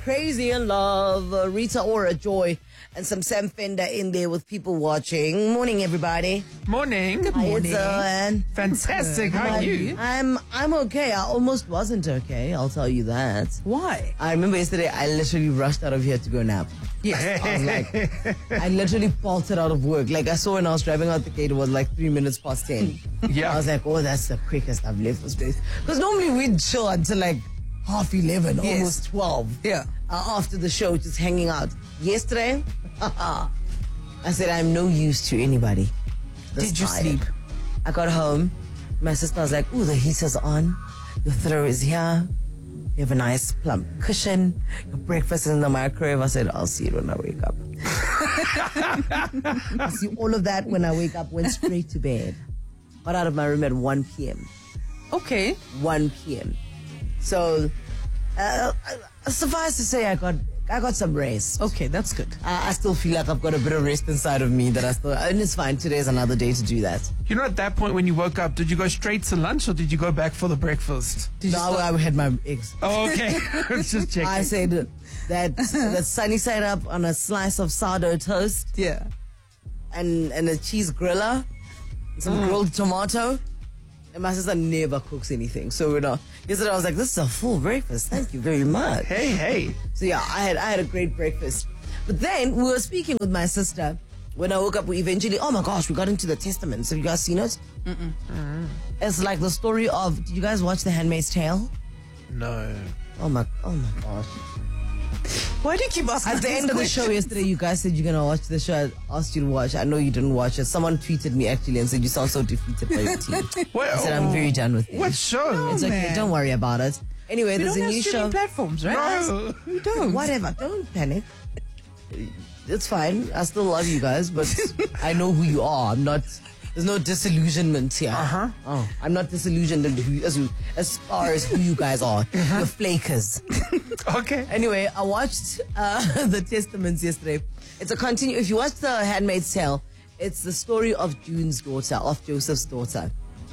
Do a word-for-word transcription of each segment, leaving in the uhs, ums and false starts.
Crazy in Love, uh, Rita Ora, Joy, and some Sam Fender in there with people watching. Morning, everybody. Morning. Good Hi, morning. it's Owen. Fantastic. How are you? I'm I'm okay. I almost wasn't okay. I'll tell you that. Why? I remember yesterday I literally rushed out of here to go nap. Yes. I was like, I literally bolted out of work. Like I saw when I was driving out the gate, it was like three minutes past ten. Yeah. I was like, oh, that's the quickest I've left this place. Because normally we'd chill until like half eleven, Yes. almost twelve. Yeah. Uh, after the show, just hanging out. Yesterday, I said I'm no use to anybody. This Did you tired. sleep? I got home. My sister was like, ooh, the heater's on. Your throw is here. You have a nice plump cushion. Your breakfast is in the microwave. I said, I'll see it when I wake up. I see all of that when I wake up. Went straight to bed. Got out of my room at one p.m. Okay. one p.m. So, uh, suffice to say, I got I got some rest. Okay, that's good. I, I still feel like I've got a bit of rest inside of me that I still, and it's fine. Today's another day to do that. You know, at that point when you woke up, did you go straight to lunch or did you go back for the breakfast? Did you No, start- I had my eggs. Oh, okay. Just checking. I said that that sunny side up on a slice of sourdough toast Yeah. and and a cheese griller, some Mm. grilled tomato. And my sister never cooks anything, so you know. Yesterday I was like, "This is a full breakfast. Thank you very much." Hey, hey. So yeah, I had I had a great breakfast. But then we were speaking with my sister. When I woke up, we eventually, oh my gosh, we got into the Testaments. Have you guys seen it? Mm-mm. Mm. It's like the story of, did you guys watch The Handmaid's Tale? No. Oh my, oh my gosh. Why do you keep asking At the these end of the questions? show yesterday, you guys said you're going to watch the show. I asked you to watch. I know you didn't watch it. Someone tweeted me actually and said, you sound so defeated by your team. What, I said, I'm very done with it. What show? It's okay. man. Don't worry about it. Anyway, We there's don't a have new streaming show. platforms, right? No. We don't. Whatever. Don't panic. It's fine. I still love you guys, but I know who you are. I'm not. There's no disillusionment here. Uh-huh. Oh, I'm not disillusioned in who, as, you, as far as who you guys are. You're flakers. Okay. Anyway, I watched uh, the Testaments yesterday. It's a continue. If you watch The Handmaid's Tale, it's the story of June's daughter, of Joseph's daughter.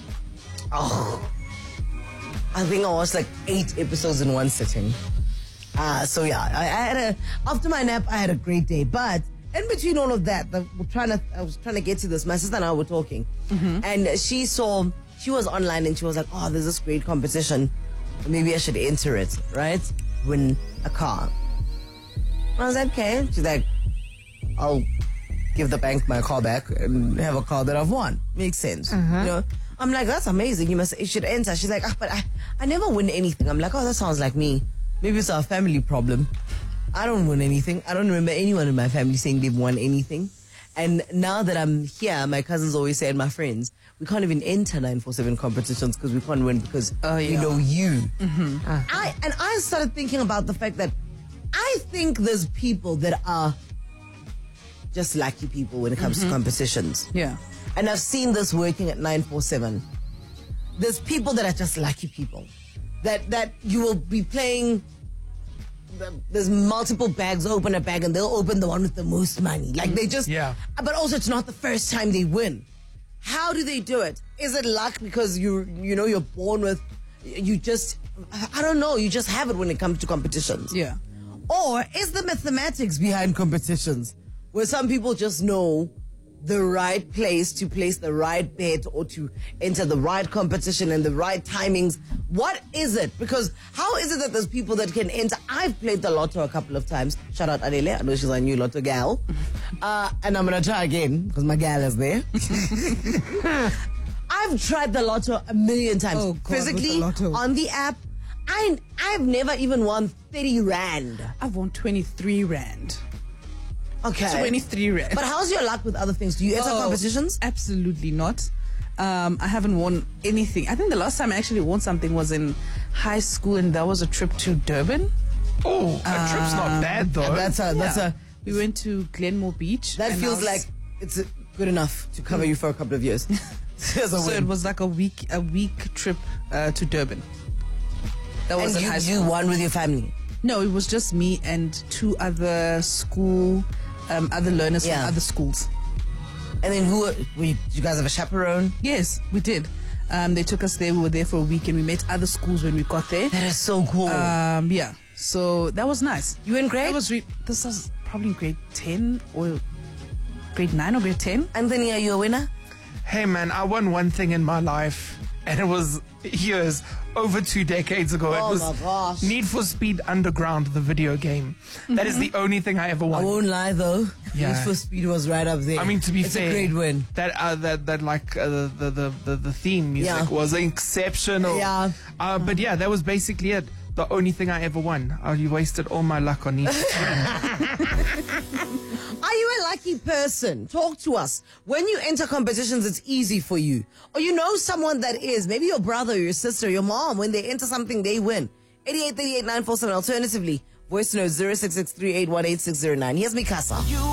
Oh, I think I watched like eight episodes in one sitting. Uh, so yeah, I, I had a after my nap, I had a great day. But in between all of that, the, we're trying to I was trying to get to this. My sister and I were talking, and she saw she was online and she was like, "Oh, there's this great competition. Maybe I should enter it, right? Win a car." I was like, "Okay." She's like, "I'll give the bank my car back and have a car that I've won." Makes sense, you know. I'm like, "That's amazing. You must you should enter." She's like, ah, "But I I never win anything." I'm like, "Oh, that sounds like me. Maybe it's our family problem." I don't win anything. I don't remember anyone in my family saying they've won anything. And now that I'm here, my cousins always say, and my friends, we can't even enter nine four seven competitions because we can't win because Oh, we yeah. know you. I And I started thinking about the fact that I think there's people that are just lucky people when it comes to competitions. Yeah. And I've seen this working at nine four seven. There's people that are just lucky people. That that you will be playing, there's multiple bags, open a bag and they'll open the one with the most money. Like they just, Yeah. But also it's not the first time they win. How do they do it? Is it luck because you you know you're born with, you just, I don't know, you just have it when it comes to competitions. Yeah. Or is the mathematics behind competitions where some people just know the right place to place the right bet or to enter the right competition and the right timings? What is it? Because how is it that there's people that can enter? I've played the lotto a couple of times. Shout out Adele. I know she's a new lotto gal. Uh, and I'm going to try again because my gal is there. I've tried the lotto a million times. Oh, God, physically, with the lotto. on the app. I, I've never even won thirty rand. I've won twenty-three rand. Okay. twenty-three rand. But how's your luck with other things? Do you enter Oh, competitions? Absolutely not. Um, I haven't won anything. I think the last time I actually won something was in high school, and that was a trip to Durban. Oh, a trip's not bad though. That's a, that's Yeah. a, We went to Glenmore Beach. that and I feels was- like it's uh, good enough to cover you for a couple of years. As a So win. it was like a week, a week trip uh, to Durban. That was And in you, high you school. won with your family. No, it was just me and two other school, um, other learners Yeah. from other schools. And then who, were you, did you guys have a chaperone? Yes, we did. Um, they took us there. We were there for a week, and we met other schools when we got there. That is so cool. Um, yeah, so that was nice. You in grade? That was re- this was probably in grade ten or grade nine or grade ten. Anthony, are you a winner? Hey man, I won one thing in my life, and it was years, over two decades ago. Oh it was my gosh. Need for Speed Underground, the video game. That is the only thing I ever I won. won't lie though. Yeah. Need for Speed was right up there. I mean, to be it's fair, a great win. That uh, that that like uh, the, the the the theme music Yeah. was exceptional. Yeah. Uh, but yeah, that was basically it. The only thing I ever won. Uh, you wasted all my luck on Need for Speed. Are you a lucky person? Talk to us. When you enter competitions, it's easy for you. Or you know someone that is. Maybe your brother, your sister, your mom. When they enter something, they win. eighty-eight thirty-eight nine four seven. Alternatively, voice note zero six six three eight one eight six zero nine. Here's Mikasa.